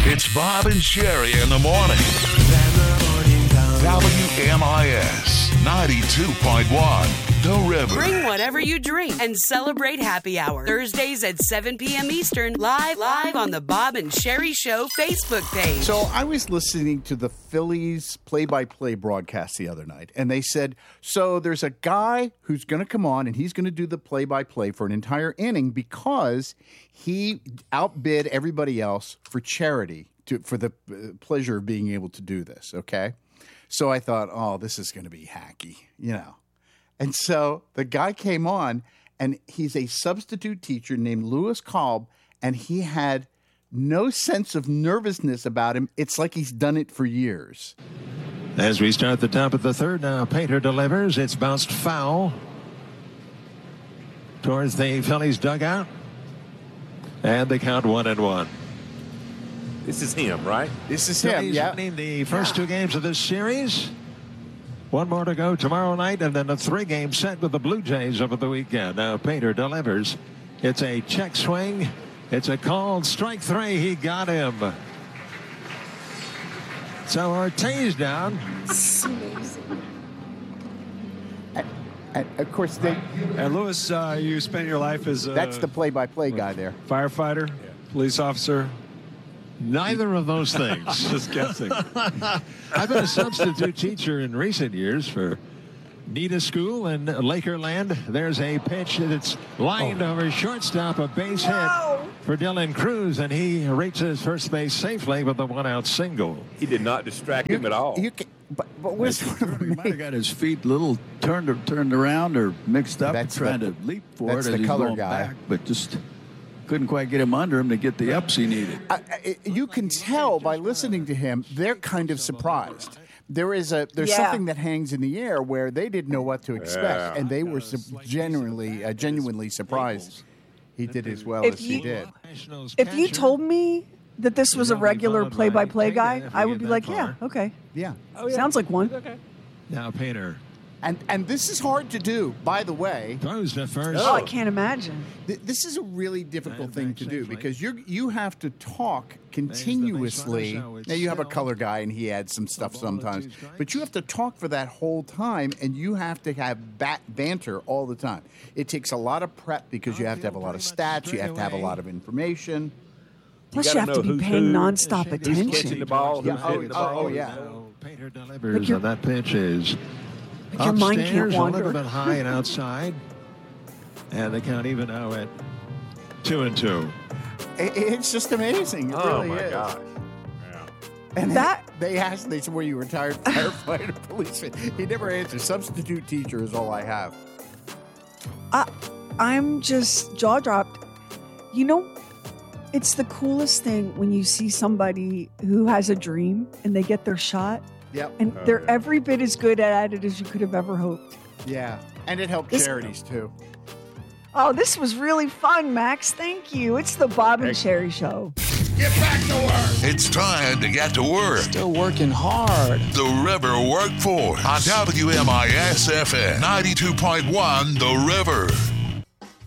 It's Bob and Sherry in the morning. WMIS 92.1. The River. Bring whatever you drink and celebrate happy hour. Thursdays at 7 p.m. Eastern, live on the Bob and Sherry Show Facebook page. So I was listening to the Phillies play-by-play broadcast the other night, and they said, so there's a guy who's going to come on, and he's going to do the play-by-play for an entire inning because he outbid everybody else for charity, for the pleasure of being able to do this, okay? So I thought, oh, this is going to be hacky, you know. And so the guy came on, and he's a substitute teacher named Lewis Kolb, and he had no sense of nervousness about him. It's like he's done it for years. As we start the top of the third, now Painter delivers. It's bounced foul towards the Phillies dugout. And they count 1-1. This is him, right? This is Phillies him, yeah. winning the first two games of this series. One more to go tomorrow night, and then a three-game set with the Blue Jays over the weekend. Now Painter delivers. It's a check swing. It's a called strike three. He got him. So Ortiz down. It's amazing. And of course, And Lewis, you spent your life as a that's the play-by-play guy there. firefighter, police officer. Neither of those things. Just guessing. I've been a substitute teacher in recent years for Nita School in Lakerland. There's a pitch that's lined over shortstop, a base hit for Dylan Cruz, and he reaches first base safely with a one-out single. He did not distract him at all. But where's He might have got his feet a little turned around or mixed up, trying to leap for that's it the as he's color going guy. back, but just couldn't quite get him under him to get the ups he needed. You can tell by listening to him, they're kind of surprised. There's something that hangs in the air where they didn't know what to expect, and they were genuinely surprised he did as well as he did. If you told me that this was a regular play-by-play guy, I would be like, yeah, okay. Yeah. Sounds like one. Now Painter. And this is hard to do, by the way. Throws the first. Oh, I can't imagine. This is a really difficult thing to do because you have to talk continuously. Now, you have a color guy, and he adds some stuff sometimes. But you have to talk for that whole time, and you have to have banter all the time. It takes a lot of prep because you have to have a lot of stats. You have to have a lot of information. Plus, you have to be paying nonstop attention. Catching the ball. Who's hitting the ball. Yeah. Painter delivers, and that pitch is like your mind can't upstairs, wander. a little bit high and outside. And they count even now at 2-2. It's just amazing. It really is. God. And That- they said, were you a retired firefighter, policeman? He never answered. Substitute teacher is all I have. I'm just jaw-dropped. You know, it's the coolest thing when you see somebody who has a dream and they get their shot, Yep. and they're every bit as good at it as you could have ever hoped. Yeah. And it helped This- charities, too. Oh, this was really fun, Max. Thank you. It's the Bob and Sherry Show. Get back to work. It's time to get to work. Still working hard. The River Workforce on WMIS FM 92.1 The River.